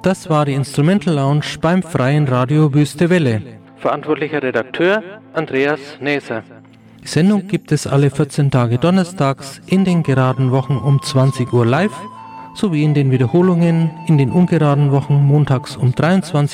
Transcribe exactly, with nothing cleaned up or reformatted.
Das war die Instrumental Lounge beim Freien Radio Wüste Welle. Verantwortlicher Redakteur Andreas Näser. Die Sendung gibt es alle vierzehn Tage donnerstags in den geraden Wochen um zwanzig Uhr live, sowie in den Wiederholungen in den ungeraden Wochen montags um dreiundzwanzig